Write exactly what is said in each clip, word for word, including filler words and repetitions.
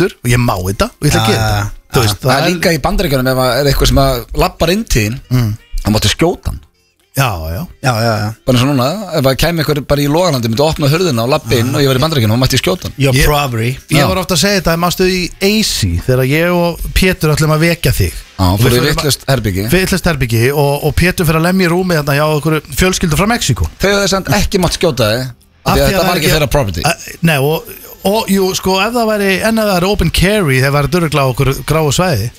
Pétur og ég má þetta og ég ætla að gera þetta. Þú veist, það er líka í Bandaríkjunum ef það er eitthvað sem að lappar inn til þín, það máttu skjóta hann. Já, já, já, já, já. Bara eins og núna, ef það kæmi eitthvað bara í Logalandi myndi opna hurðina og lappa inn og ég var í Bandaríkjunum og mætti skjóta hann. Your robbery. Ég var ofta að segja þetta, mástu í A C þegar ég og Pétur ætlum að vekja þig. Já, fyrir vitlaust herbyggi. Vitlaust herbyggi og, og Pétur fyrir að lemja í rúmi þarna hjá okkur fjölskyldu frá Mexíkó. Þau hefði samt ekki mátt skjóta þig, af því að þetta var ekki þeirra property. Nei, og, og jú, sko, ef það væri enn að það væri open carry þegar það væri dörrugla okkur gráu svæði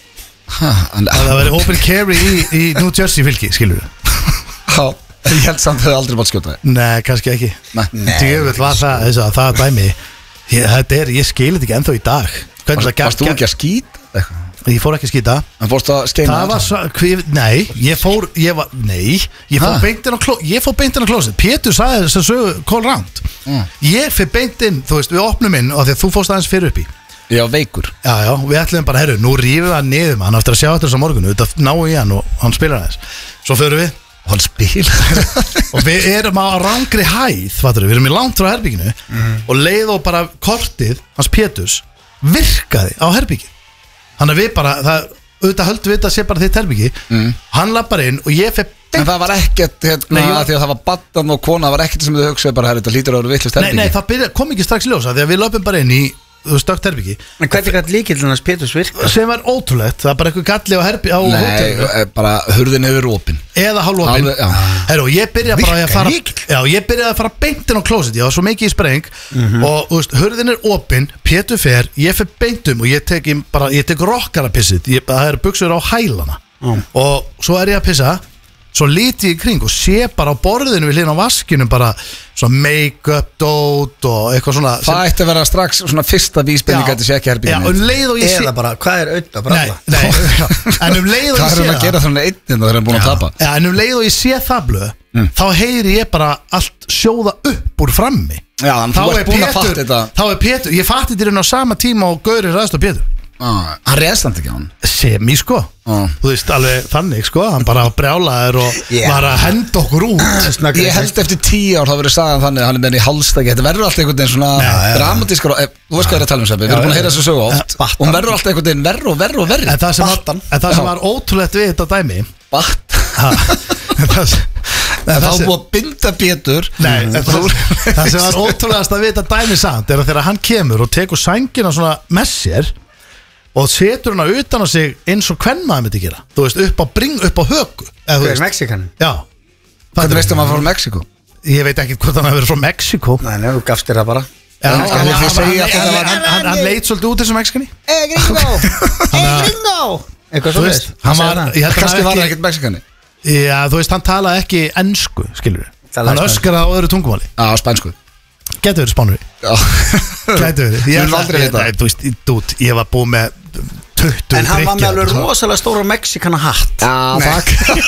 að það væri open carry í, í New Jersey fylki, skilur við. Já, ég held samt að þau aldrei mátt skjóta þig. Nei, kannski ekki. Nei. Djöfull var það, þess að það dæmi ég, þetta er, ég skil þetta ekki ennþá í dag. Varst þú ekki að skýta eitthvað? Ég fór ekki að skýta. En fórstu að skeina? Það var svo, hví, nei, ég fór, ég var, nei, ég fór beintin á klósett, ég fór beintin á klósett, Pétur sagði þess að sögu call round. Mm. Ég fyrir beintin, þú veist, við opnum inn og því að þú fórst aðeins fyrir upp í. Já, veikur. Já, já, við ætlum bara, herru, nú rífum við hann niður með hann eftir að sjá þetta þess að morgunu, þetta náu í hann og hann spilar aðeins. Svo förum við, og hann spilar, og við erum á rangri hæð, fattur við, við erum í langt frá herbygginu mm. og leið og bara kortið hans Péturs virkaði á herbyggi. Þannig að við bara, það, auðvitað höldum við þetta sé bara þitt herbyggi mm. hann lappar inn og ég fer beint. En það var ekkert, hérna, nei, því að það var baddan og kona, það var ekkert sem þau hugsaði bara, þetta lítur að vera vitlaust herbyggi. Nei, nei, það byrja, kom ekki strax í ljósa, því að við löpum bara inn í stökt herbyggi. En hvernig gætt líkillinn hans Péturs virka? Sem var ótrúlegt, það var bara eitthvað galli á herbyggi á hótelinu. Nei, bara hurðin yfir opin. Eða hálfopin. Herru, ég byrja bara að fara Já, ég byrjaði að fara beintin á klósett. Ég var svo mikið í spreng mm-hmm. og, þú veist, hurðin er opin, Pétur fer, ég fer beintum og ég tek bara, ég tek rockarapissið. Það er buxur á hælana. Mm. Og svo er ég að pissa. Svo líti ég í kring og sé bara á borðinu við hliðina á vaskinum bara svona make-up dót og eitthvað svona það sem... ætti að vera strax svona fyrsta vísbending að þetta sé ekki herbygginu. Já, um leið og ég sé eða bara, hvað er auðvitað bralla? Nei, nei, en um leið og ég sé það hvað er hann að gera þannig einn þegar hann er búin að tapa? Já, en um leið og ég sé það blöð mm. þá heyri ég bara allt sjóða upp úr frammi. Já, þannig þú ert búin að fatta þetta. Þá er Pétur, ég fatti þetta inn á sama tíma og Gauri ræðst á Pétur. Ah, hann reðst hann ekki á hann semi sko ah. Þú veist alveg þannig sko hann bara brjálaður og yeah. var að henda okkur út ég held eftir tíu ár þá verður sagðan þannig að hann er með henni í halstæki þetta verður alltaf einhvern veginn svona ja, dramatískar ja. Þú veist hvað er að tala um Sebbi við erum búin að heyra þessu sögu oft ja, og hún verður alltaf einhvern veginn verður og verður og verður en það sem var, en það sem var ótrúlegt við þetta dæmi það þá búið að binda Pétur nei það sem var ótrúlegast að við þetta dæmi samt er að þegar hann kemur og tekur sængina svona með sér og setur hana utan á sig eins og hvern maður myndi gera þú veist, upp á bring, upp á höku það er Mexíkan já það veist að maður frá Mexíkó ég veit ekki hvort hann hefur verið frá Mexíkó nei, nei, þú gafst þér það bara hann leit svolítið út eins og Mexíkani eh, gringo eh, gringo eitthvað svo veist kannski var það ekkert Mexíkani já, þú veist, hann talaði ekki ensku skilur við hann öskaraði á öðru tungumáli á spænsku getur verið spánuri getur verið ég, nei, þú veist, dút, ég var búið með tuttugu en hann var með alveg rosalega stóra Mexíkana hatt já, takk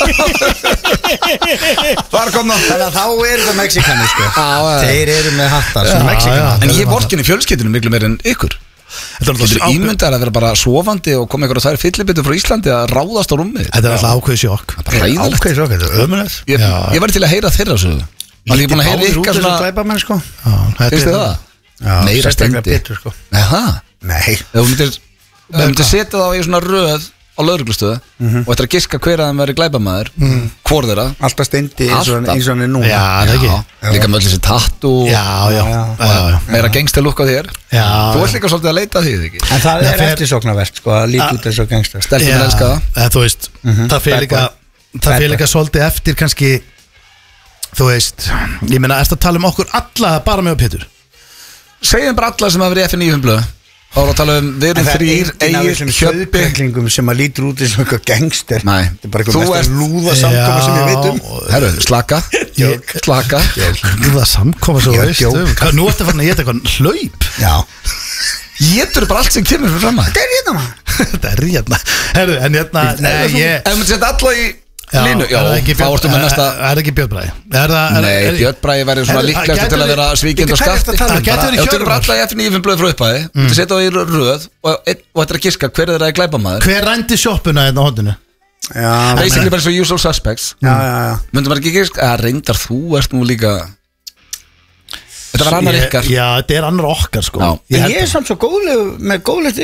þar kom það þannig að þá er það Mexíkani sko þeir eru með hattar en ég vorkinni fjölskyldunum miklu meir en ykkur Getur ímyndar að vera bara sofandi og koma ykkur að það er fyllibittur frá Íslandi að ráðast á rúmið þetta er alltaf ákveð sjokk ákveð sjokk, þetta er ömulegt ég var til að heyra þeirra sögðu Þannig ég er búin að heyra ykkar svona sko. Finnst þið það? Já, meira stendi sko. Nei, það? Nei Ef þú myndir, myndir setja þá í svona röð á lögreglustöðu mm -hmm. og þetta er að giska hver að þeim veri glæpamaður mm. hvor þeirra alltaf steindi eins og hann er núna já, það ekki já. Líka með allir þessi tattu já, já, já, já. meira gangster lukk á þér já, þú ert líka svolítið að leita því ekki? En það er fer... eftirsóknarvert sko, að líka út eins og gangster stelpum að elska það þú veist, mm -hmm. það fyrir líka það fyrir líka svolítið eftir kannski þú veist, ég meina, ertu að tala um okkur alla bara með Pétur segjum bara alla sem hafa verið F níu blöð þá erum við að tala um, við erum þrýr Egil, Hjöppi sem að lítur út eins og eitthvað gangster nei, þetta er bara eitthvað mest að lúða samkoma sem ég veit um herru, slaka slaka lúða samkoma sem ég veist um nú ertu að fara að geta eitthvað hlaup já getur bara allt sem kemur fyrir fram að þetta er hérna maður þetta er hérna herru, en hérna nei, ég ef maður setja alla í línu, já, þá ertu með næsta er ekki Björn Bragi? Nei, Björn Bragi verður svona líklegt til að vera svíkind og skafti það getur verið Hjörvar ef þú tekur bara alla í F níu blöð frá upphæði þú setja á í röð og þetta er að giska hver er það að glæpa maður hver rændi sjoppuna hérna á hóndinu? basically bara svo usual suspects myndum maður ekki giska að reyndar þú ert nú líka þetta var annar ykkar já, þetta er annar okkar sko ég er samt svo góðleg með góðlegt